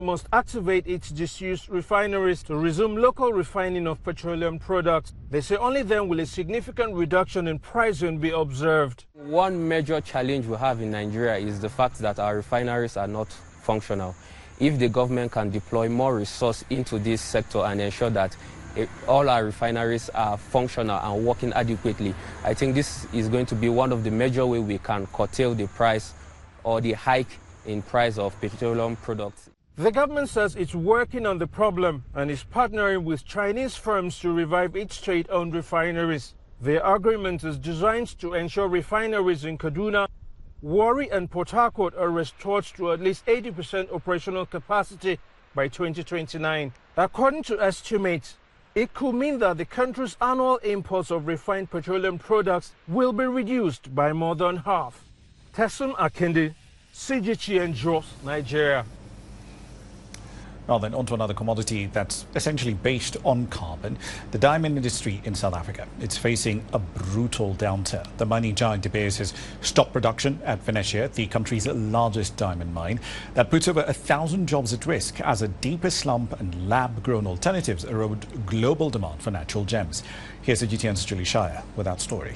must activate its disused refineries to resume local refining of petroleum products. They say only then will a significant reduction in pricing be observed. One major challenge we have in Nigeria is the fact that our refineries are not functional. If the government can deploy more resource into this sector and ensure that all our refineries are functional and working adequately, I think this is going to be one of the major ways we can curtail the price or the hike in price of petroleum products. The government says it's working on the problem and is partnering with Chinese firms to revive its state-owned refineries. The agreement is designed to ensure refineries in Kaduna, Warri and Port Harcourt are restored to at least 80% operational capacity by 2029. According to estimates, it could mean that the country's annual imports of refined petroleum products will be reduced by more than half. Tessun Akinde, CGTN Jos, Nigeria. Now then, on to another commodity that's essentially based on carbon, the diamond industry in South Africa. It's facing a brutal downturn. The mining giant De Beers has stopped production at Venetia, the country's largest diamond mine. That puts over 1,000 jobs at risk as a deeper slump and lab-grown alternatives erode global demand for natural gems. Here's CGTN's Julie Shire with that story.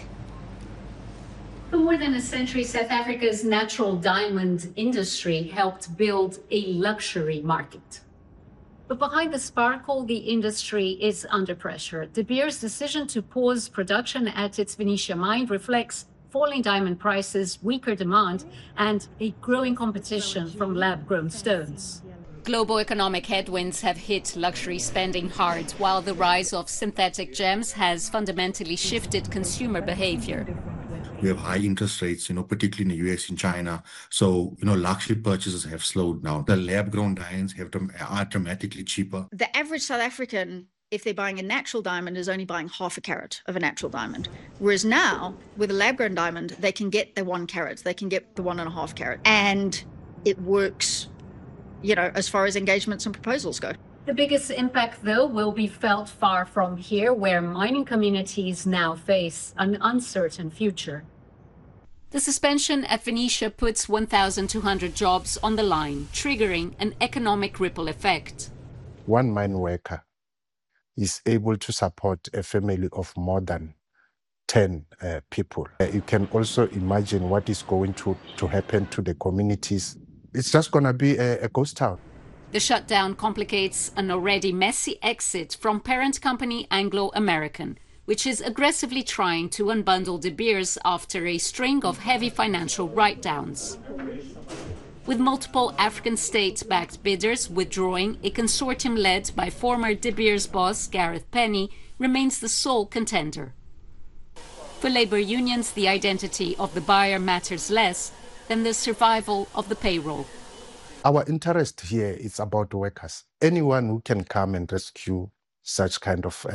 For more than a century, South Africa's natural diamond industry helped build a luxury market. But behind the sparkle, the industry is under pressure. De Beers' decision to pause production at its Venetia mine reflects falling diamond prices, weaker demand, and a growing competition from lab-grown stones. Global economic headwinds have hit luxury spending hard, while the rise of synthetic gems has fundamentally shifted consumer behavior. We have high interest rates, particularly in the US and China. So, luxury purchases have slowed down. The lab-grown diamonds are dramatically cheaper. The average South African, if they're buying a natural diamond, is only buying half a carat of a natural diamond. Whereas now, with a lab-grown diamond, they can get the 1 carat, they can get the 1.5 carat. And it works, as far as engagements and proposals go. The biggest impact, though, will be felt far from here, where mining communities now face an uncertain future. The suspension at Venetia puts 1,200 jobs on the line, triggering an economic ripple effect. One mine worker is able to support a family of more than 10 people. You can also imagine what is going to happen to the communities. It's just going to be a ghost town. The shutdown complicates an already messy exit from parent company Anglo American, which is aggressively trying to unbundle De Beers after a string of heavy financial write-downs. With multiple African state-backed bidders withdrawing, a consortium led by former De Beers boss Gareth Penny remains the sole contender. For labor unions, the identity of the buyer matters less than the survival of the payroll. Our interest here is about workers. Anyone who can come and rescue such kind of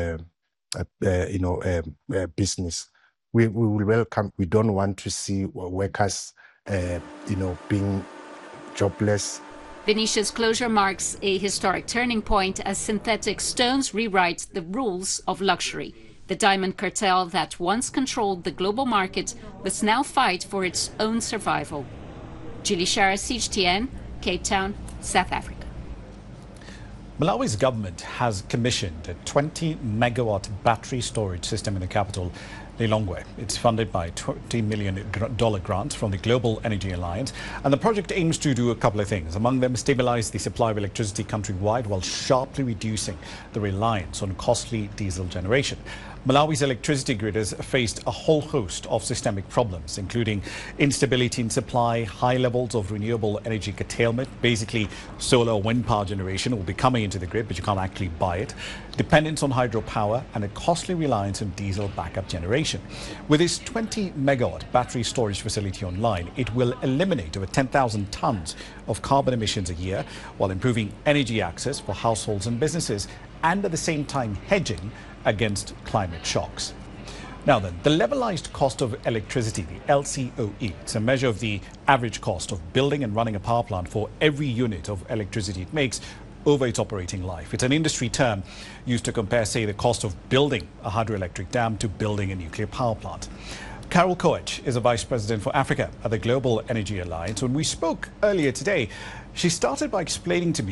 business, we will welcome. We don't want to see workers, being jobless. Venetia's closure marks a historic turning point as synthetic stones rewrite the rules of luxury. The diamond cartel that once controlled the global market must now fight for its own survival. Julie Shara, CGTN, Cape Town, South Africa. Malawi's government has commissioned a 20-megawatt battery storage system in the capital, Lilongwe. It's funded by a $20 million grant from the Global Energy Alliance, and the project aims to do a couple of things. Among them, stabilize the supply of electricity countrywide while sharply reducing the reliance on costly diesel generation. Malawi's electricity grid has faced a whole host of systemic problems, including instability in supply, high levels of renewable energy curtailment. Basically, solar or wind power generation will be coming into the grid, but you can't actually buy it. Dependence on hydropower and a costly reliance on diesel backup generation. With this 20-megawatt battery storage facility online, it will eliminate over 10,000 tons of carbon emissions a year while improving energy access for households and businesses, and at the same time hedging against climate shocks. Now then, the levelized cost of electricity, the LCOE, it's a measure of the average cost of building and running a power plant for every unit of electricity it makes over its operating life. It's an industry term used to compare, say, the cost of building a hydroelectric dam to building a nuclear power plant. Carol Koech is a vice president for Africa at the Global Energy Alliance. When we spoke earlier today, she started by explaining to me